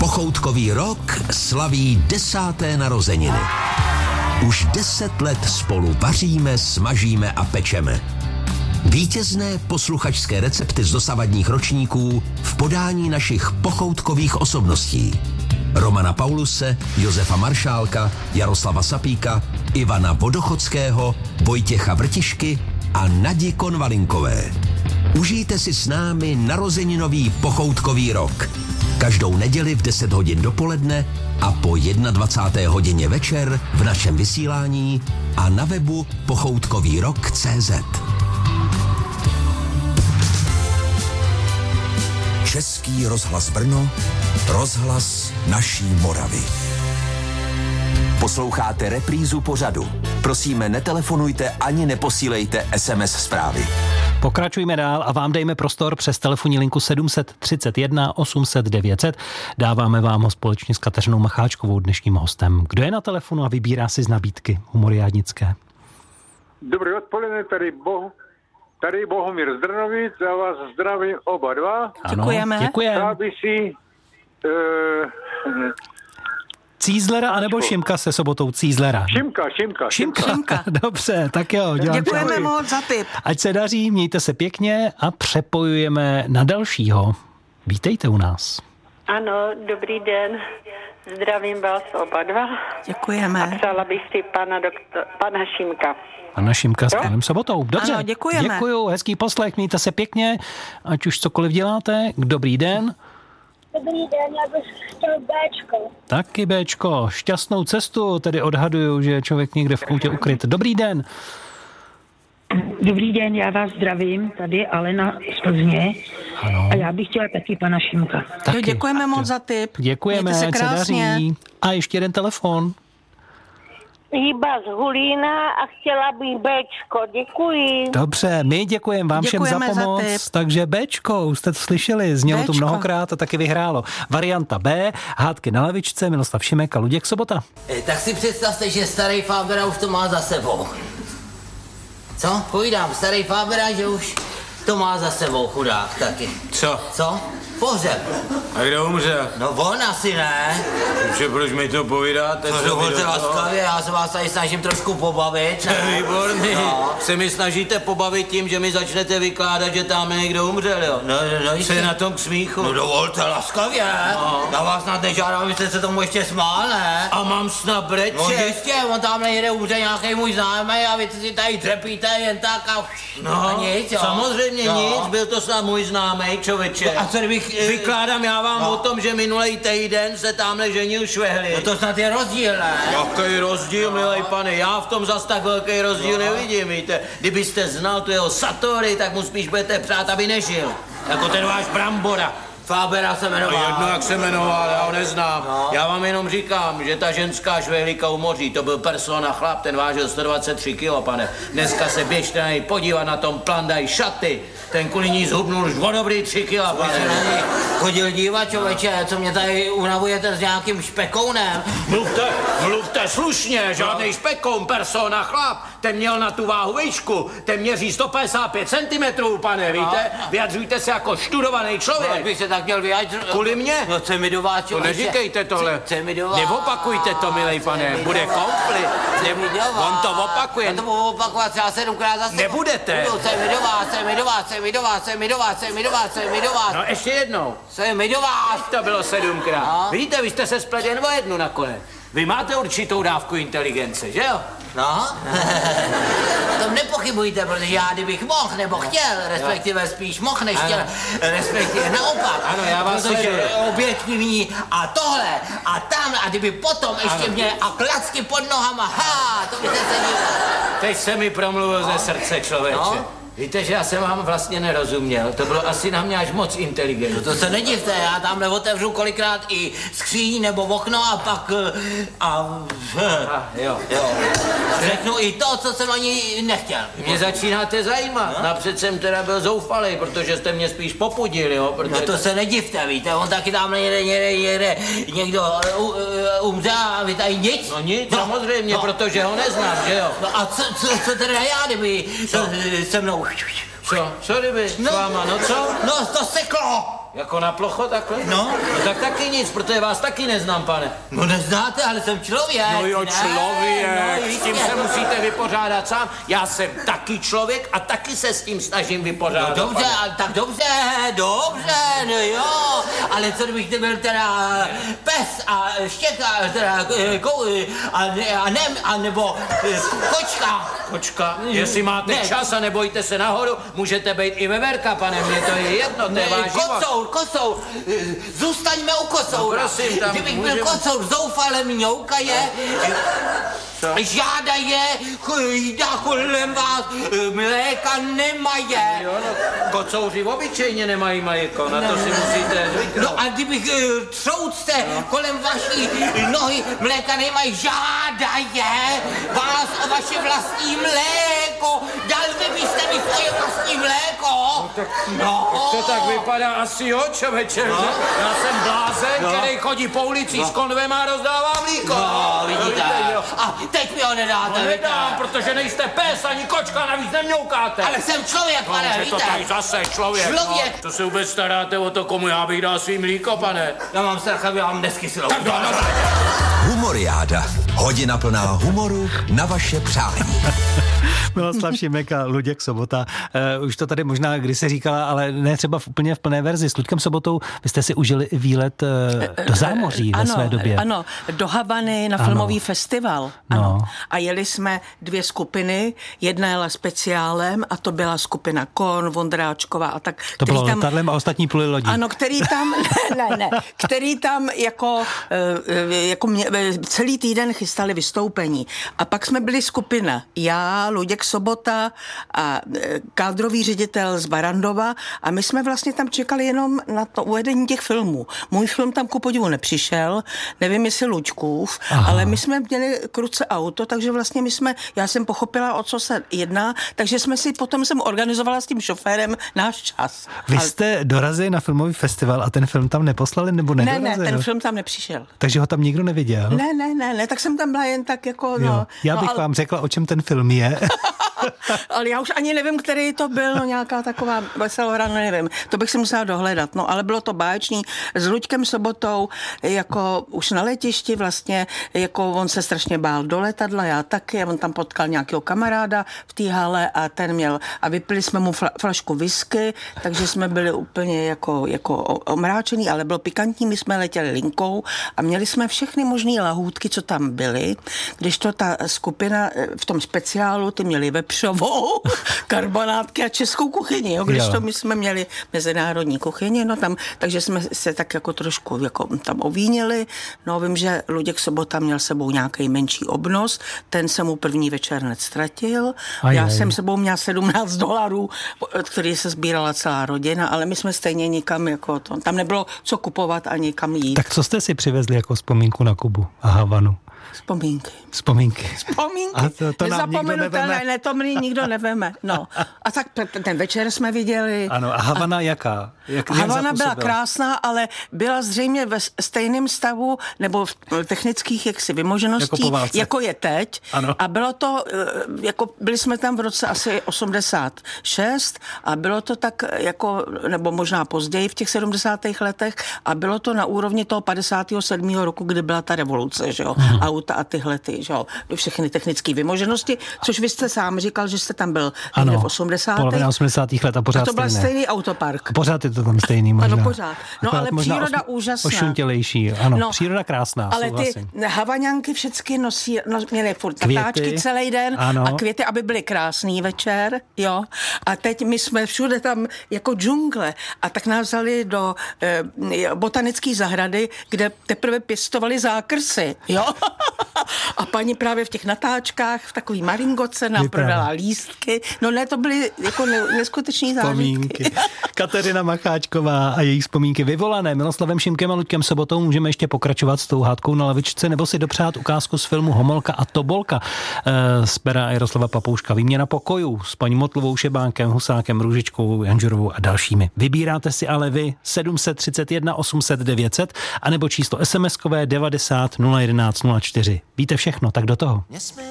Pochoutkový rok slaví 10. narozeniny. Už 10 let spolu vaříme, smažíme a pečeme. Vítězné posluchačské recepty z dosavadních ročníků v podání našich pochoutkových osobností. Romana Pauluse, Josefa Maršálka, Jaroslava Sapíka, Ivana Vodochodského, Vojtěcha Vrtišky a Nadi Konvalinkové. Užijte si s námi narozeninový pochoutkový rok. Každou neděli v 10 hodin dopoledne a po 21. hodině večer v našem vysílání a na webu pochoutkovýrok.cz. Český rozhlas Brno, rozhlas naší Moravy. Posloucháte reprízu pořadu. Prosíme, netelefonujte ani neposílejte SMS zprávy. Pokračujme dál a vám dejme prostor přes telefonní linku 731 800 900. Dáváme vám ho společně s Kateřinou Macháčkovou, dnešním hostem. Kdo je na telefonu a vybírá si z nabídky Humory Jádnické? Dobré odpoledne, tady Bohumír z Drnovic, já vás zdravím oba dva. Děkujeme. Děkujeme. Aby si... Cízlera anebo Šimka se sobotou Cízlera? Šimka. Dobře, tak jo. Děkujeme moc za tip. Ať se daří, mějte se pěkně a přepojujeme na dalšího. Vítejte u nás. Ano, dobrý den. Zdravím vás oba dva. Děkujeme. A přála bych si pana Šimka. Pana Šimka s panem Sobotou. Dobře. Ano, děkujeme. Děkuju, hezký poslech, mějte se pěkně, ať už cokoliv děláte. Dobrý den. Dobrý den, já bych chtěl Béčko. Taky Béčko, šťastnou cestu, tedy odhaduju, že je člověk někde v koutě ukryt. Dobrý den. Dobrý den, já vás zdravím, tady Alena z Plzně. Ano. A já bych chtěla taky pana Šimka. Taky. Děkujeme moc za tip. Děkujeme, Mějte se ať se krásně. daří. A ještě jeden telefon. Hýba z Hulína a chtěla bych Béčko. Děkuji. Dobře, my děkujeme vám všem za Děkujeme za pomoc. tip. Takže Béčko, už jste to slyšeli, znělo tu Béčko. mnohokrát a taky vyhrálo. Varianta B, hádky na lavičce, Miloslav Šimek a Luděk Sobota. Tak si představte, že starý Fábera už to má za sebou. Co? Povídám, starý Fábera, že už to má za sebou, chudák taky. Co? Pohřeb. A kdo umřel? No on asi ne. Že proč mi to povídáte? To dovolte laskavě, já se vás tady snažím trošku pobavit. Ne? Výborný. No. Se mi snažíte pobavit tím, že mi začnete vykládat, že tam někdo umřel, jo? No, Co je na tom k smíchu? No dovolte laskavě. No. Já vás snad nežádám, abyste se tomu ještě smál, ne? A mám snad brečet? No jistě, on tamhle jede umře nějaký můj známý a vy si tady trepíte jen tak a nic, jo? Samozřejmě nic, byl to snad můj známej, člověče. No a co kdybych... Vykládám já vám o tom, že minulej týden se tamhle ženil Švehli. No to snad je rozdíl, ne? Jaký rozdíl, milej pane, já v tom zas tak velký rozdíl nevidím, víte. Kdybyste znal tu jeho Satori, tak mu spíš budete přát, aby nežil. Jako ten váš Brambora. Fábera se jmenoval. No jedno, jak se jmenoval, já ho neznám. No. Já vám jenom říkám, že ta ženská Švehlíka u moří, to byl persona chlap, ten vážil 123 kilo, pane. Dneska se běžte na něj podívat, na tom plandaj šaty. Ten kvůli ní zhubnul už o dobrý 3 kila, pane. Na něj chodil dívat, člověče, co mě tady unavujete s nějakým špekounem. Mluvte slušně, žádnej špekoun, persona chlap. Ten měl na tu váhu výšku, ten měří 155 cm, pane, víte? Vyjadřujte se jako študovaný člověk. Bych se tak měl vyjádřit. Kvůli mě? No co mi do vás, To člověče? neříkejte tohle. Co mi do vás? Neopakujte to, milej pane, bude konflikt. On to opakuje. Já to budu opakovat třeba 7krát za sebou. Nebudete. Co mi do vás. No ještě jednou. Co mi do vás? To bylo 7krát. No. Vidíte, vy jste se splet jen o jednu nakonec. Vy máte určitou dávku inteligence, že jo? No, o tom nepochybujte, protože já kdybych mohl nebo chtěl, respektive spíš mohl než chtěl, respektive naopak. Ano, já vás protože sleduju. objektivní a tohle a tam a kdyby potom ještě mě a klacky pod nohama, to by se díval. Teď se mi promluvil ze srdce, člověče. No. Víte, že já jsem vám vlastně nerozuměl. To bylo asi na mě až moc inteligentní. No to se nedivte, já tamhle otevřu kolikrát i skříň nebo okno a pak Jo. řeknu i to, co jsem ani nechtěl. Mě začínáte zajímat. No. Napřed jsem teda byl zoufalý, protože jste mě spíš popudili, jo. Protože... No to se nedivte, víte, on taky tamhle jede někdo umře a vy tady nic. No nic, samozřejmě, protože ho neznám, že jo. No a co teda já, kdyby se mnou... Co kdyby? S váma, no co? No to seklo! Jako na plocho takhle? No. Tak taky nic, protože vás taky neznám, pane. No neznáte, ale jsem člověk. No jo, ne? člověk, No, s tím se musíte vypořádat sám. Já jsem taky člověk a taky se s tím snažím vypořádat. No dobře, ale tak dobře, no jo. Ale co kdybych ty byl teda pes a štěka, teda nebo kočka. Kočka, jestli máte čas a nebojte se nahoru, můžete být i veverka, pane, mně to je jedno, to je váš život. Kocour, zůstaňme u kocoura. No prosím, tam kdybych můžeme... byl kocour, zoufale mňoukaje, žádaje, jde kolem vás, mléka nemaje. Jo, no, kocouři obyčejně nemají mléko, na to si musíte zvyknout. No a kdybych troucte kolem vaší nohy, mléka nemají, žádaje vás o vaše vlastní mléko, dal by byste mi svoje vlastní mléko. To tak vypadá asi, jo, čověče. No. Já jsem blázen, který chodí po ulici s konvem a rozdává mlíko. No, vidíte. A teď mi ho nedáte. No nedám, protože nejste pes ani kočka, navíc nemňoukáte. Ale jsem člověk, pane, víte. To tak zase člověk. Člověk. No, to se vůbec staráte o to, komu já bych dal svý mlíko, pane. Já mám strach, aby vám neskyslou. Humoriáda. Hodina plná humoru na vaše přání. Miloslav Šimek a Luděk Sobota. Už to tady možná kdysi říkala, ale ne třeba úplně v plné verzi. S Luďkem Sobotou vy jste si užili i výlet do zámoří ve své době. Ano, do Havany na filmový festival. Ano. A jeli jsme 2 skupiny. Jedna jela speciálem a to byla skupina Korn, Vondráčková a tak. To bylo letadlem a ostatní pluli lodí. Ano, který tam, který tam jako celý týden chystali vystoupení. A pak jsme byli skupina. Já, Luděk Sobota a kádrový ředitel z Barandova a my jsme vlastně tam čekali jenom na to uvedení těch filmů. Můj film tam ku podivu nepřišel, nevím jestli Luďkův, ale my jsme měli kruce auto, takže vlastně já jsem pochopila, o co se jedná, takže potom jsem organizovala s tím šoférem náš čas. Vy jste dorazili na filmový festival a ten film tam neposlali nebo nedorazil? Ne, ten film tam nepřišel. Takže ho tam nikdo neviděl? Ne, tak jsem tam byla jen tak jako, Já bych vám řekla, o čem ten film je. Ale já už ani nevím, který to byl, nějaká taková veselohra, nevím. To bych si musela dohledat, ale bylo to báječný. S Luďkem Sobotou, jako už na letišti vlastně, jako on se strašně bál do letadla, já taky, on tam potkal nějakého kamaráda v té hale a ten měl, a vypili jsme mu flašku whisky, takže jsme byli úplně jako omráčený, ale bylo pikantní, my jsme letěli linkou a měli jsme všechny možný lahůdky, co tam byly, když to ta skupina v tom speciálu, ty měli vepřovou, karbonátky a českou kuchyni, když to my jsme měli mezinárodní kuchyni, takže jsme se tak jako trošku tam ovínili, vím, že Luděk Sobota měl sebou nějaký menší obnos, ten se mu první večer neztratil, já jsem sebou měla $17, který se sbírala celá rodina, ale my jsme stejně nikam tam nebylo co kupovat ani kam jít. Tak co jste si přivezli jako vzpomínku na Kubu a Havanu? Vzpomínky. A to nám nikdo neveme. Ne, to mi nikdo neveme. A tak ten večer jsme viděli. Ano, a Havana jaká? Havana byla krásná, ale byla zřejmě ve stejném stavu nebo v technických vymožeností, jako je teď. Ano. A bylo to, byli jsme tam v roce asi 86 a bylo to tak nebo možná později v těch 70. letech a bylo to na úrovni toho 57. roku, kdy byla ta revoluce, že jo? Auta a tyhle všechny technické vymoženosti, což vy jste sám říkal, že jste tam byl v 80. Polovina 80. let a pořád a to byl stejný autopark. A pořád je to tam stejný možná. Ano, pořád. Ale příroda úžasná. Ošuntělejší, ano. Příroda krásná, ale souhlasím. Ty Havaňanky všechny měly furt natáčky celý den a květy, aby byly krásný večer, jo. A teď my jsme všude tam jako džungle a tak nás vzali do botanické zahrady, kde teprve pěstovali zákrsy, jo. A paní právě v těch natáčkách, v takový maringoce nám prodala lístky. To byly jako neskutečný zážitky. Kateřina Macháčková a její vzpomínky vyvolané Miloslavem Šimkem a Luďkem Sobotou. Můžeme ještě pokračovat s tou hádkou na lavičce nebo si dopřát ukázku z filmu Homolka a Tobolka z pera Jaroslava Papouška. Výměna pokojů s paní Motlovou, Šebánkem, Husákem, Růžičkou, Janžurovou a dalšími. Vybíráte si ale vy 731 800 900 anebo číslo SMS-kové 90 011 04. Víte všechno, tak do toho.